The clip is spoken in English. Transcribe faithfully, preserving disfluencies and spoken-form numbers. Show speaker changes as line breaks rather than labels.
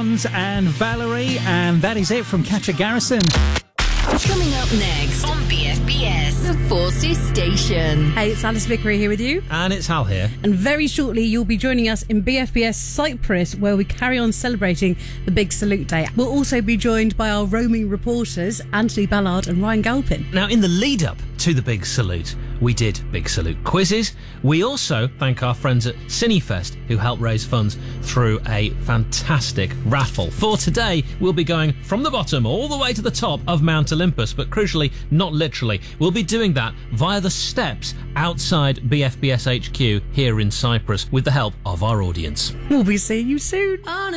Johns and Valerie, and that is it from Catcher Garrison.
Coming up next on B F B S, the Forces Station.
Hey, it's Alice Vickery here with you.
And it's Hal here.
And very shortly, you'll be joining us in B F B S Cyprus, where we carry on celebrating the Big Salute Day. We'll also be joined by our roaming reporters, Anthony Ballard and Ryan Galpin.
Now, in the lead-up to the Big Salute, we did Big Salute quizzes. We also thank our friends at Cinefest, who helped raise funds through a fantastic raffle. For today, we'll be going from the bottom all the way to the top of Mount Olympus, but crucially, not literally. We'll be doing that via the steps outside B F B S H Q here in Cyprus with the help of our audience.
We'll be seeing you soon.